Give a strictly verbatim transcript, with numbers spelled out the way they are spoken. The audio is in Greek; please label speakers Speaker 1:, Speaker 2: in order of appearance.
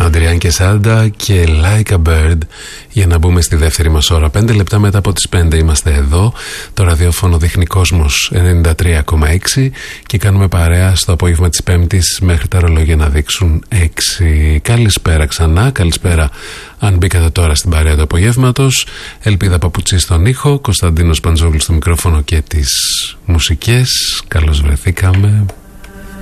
Speaker 1: Αντριάν και Σάντα και Like a Bird για να μπούμε στη δεύτερη μας ώρα. Πέντε λεπτά μετά από τις πέντε είμαστε εδώ. Το ραδιόφωνο δείχνει Κόσμος ενενήντα τρία κόμμα έξι και κάνουμε παρέα στο απόγευμα της Πέμπτης μέχρι τα ρολόγια να δείξουν έξι. Καλησπέρα ξανά, καλησπέρα αν μπήκατε τώρα στην παρέα του απογεύματος. Ελπίδα Παπουτσή στον ήχο, Κωνσταντίνος Παντζόγλου στο μικρόφωνο και τις μουσικές. Καλώς βρεθήκαμε.